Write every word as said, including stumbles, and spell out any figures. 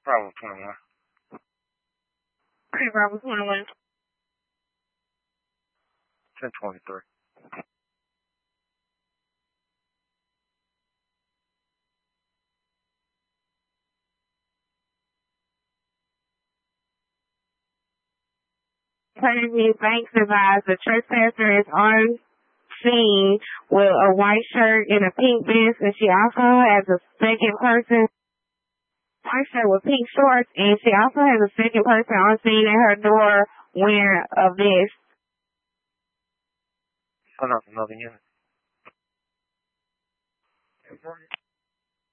Bravo twenty-one. Okay, Bravo twenty-one. ten twenty-three. Tennessee Banks advised the trespasser is on scene with a white shirt and a pink vest, and she also has a second person, white shirt with pink shorts, and she also has a second person on scene at her door wearing a vest. Send out another unit.